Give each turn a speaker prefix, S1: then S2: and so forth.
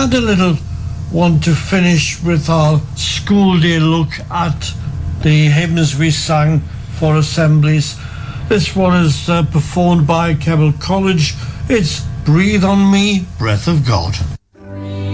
S1: and a little one to finish with our school day look at the hymns we sang for assemblies. This one is performed by Keble College. It's Breathe on Me, Breath of God.